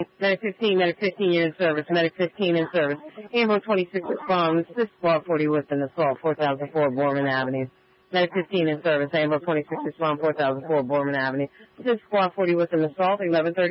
Medic 15, Medic 15, you're in service. Medic 15 in service. Ambo 26 responds. This is Squad 40 with an assault, 4004 Borman Avenue. Medic 15 in service. Ambo 26 respond, 4004 Borman Avenue. This is Squad 40 with an assault, 1130.